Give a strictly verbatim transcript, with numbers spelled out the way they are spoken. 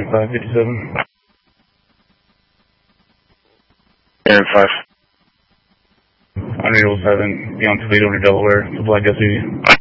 seventy-five fifty-seven. Air five. Unreal seven, beyond Toledo to Delaware, the Black S U V.